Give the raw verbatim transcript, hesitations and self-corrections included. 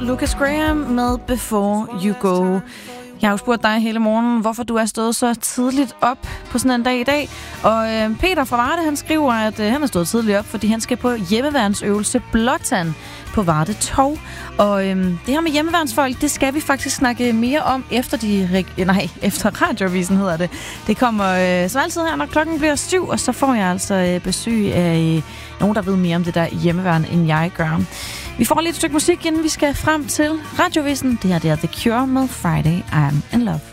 Lucas Graham med Before You Go. Jeg har jo spurgt dig hele morgenen, hvorfor du er stået så tidligt op på sådan en dag i dag. Og øh, Peter fra Varde, han skriver, at øh, han er stået tidligt op, fordi han skal på hjemmeværnsøvelse Blåtand på Varde Torv. Og øh, det her med hjemmeværnsfolk, det skal vi faktisk snakke mere om efter de nej, efter radioavisen hedder det. Det kommer øh, som altid her, når klokken bliver syv, og så får jeg altså øh, besøg af øh, nogen, der ved mere om det der hjemmeværn, end jeg gør. Vi får lige et stykke musik, inden vi skal frem til radioavisen. Det her det er The Cure med Friday I'm in Love.